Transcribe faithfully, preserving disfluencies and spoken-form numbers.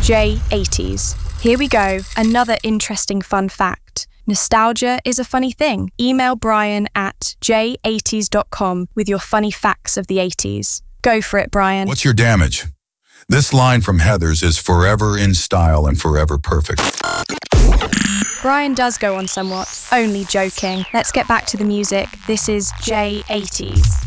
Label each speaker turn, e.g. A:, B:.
A: J eighties. Here we go, another interesting fun fact. Nostalgia is a funny thing. Email Brian at j eighties dot com with your funny facts of the eighties. Go for it, Brian.
B: What's your damage? This line from Heathers is forever in style and forever perfect.
A: Brian does go on somewhat. Only joking. Let's get back to the music. This is J eighties.